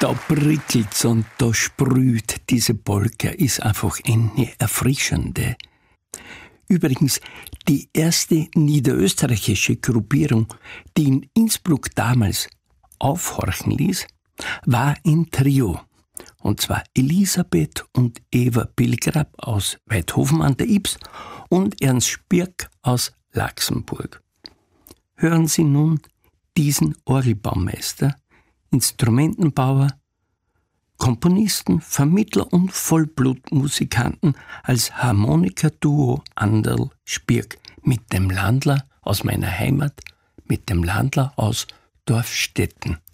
Da prickelt's und da sprüht diese Polka, ist einfach eine erfrischende. Übrigens, die erste niederösterreichische Gruppierung, die in Innsbruck damals aufhorchen ließ, war ein Trio. Und zwar Elisabeth und Eva Pilgrab aus Weidhofen an der Ybbs und Ernst Spirk aus Laxenburg. Hören Sie nun diesen Orgelbaumeister, Instrumentenbauer, Komponisten, Vermittler und Vollblutmusikanten als Harmonikaduo Anderl Spirk mit dem Landler aus meiner Heimat, mit dem Landler aus Dorfstetten.